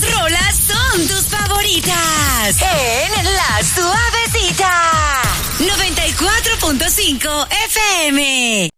rolas son tus favoritas. En La Suavecita. 94.5 FM.